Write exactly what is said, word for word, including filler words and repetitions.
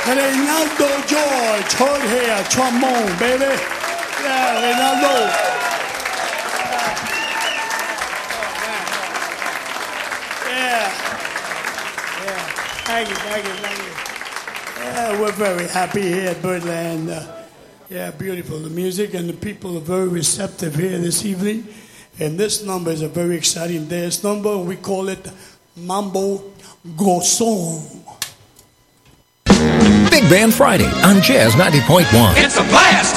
Reynaldo George, short hair, trombone, baby. Yeah, Reynaldo. Yeah. Yeah. Thank you, thank you, thank you. Yeah, we're very happy here at Birdland. Uh, yeah, beautiful. The music and the people are very receptive here this evening. And this number is a very exciting dance number. We call it Mambo Gosong. Big Band Friday on Jazz ninety point one. It's a blast!